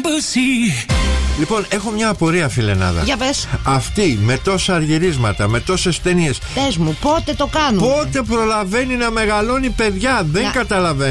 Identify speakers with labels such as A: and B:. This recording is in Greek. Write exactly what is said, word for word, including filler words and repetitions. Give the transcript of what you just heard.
A: Λοιπόν, έχω μια απορία, φιλενάδα.
B: Για πες.
A: Αυτή με τόσα αργυρίσματα, με τόσες ταινίες,
B: πες μου, πότε το κάνουν?
A: πότε προλαβαίνει να μεγαλώνει παιδιά? Δεν
B: να...
A: καταλαβαίνω.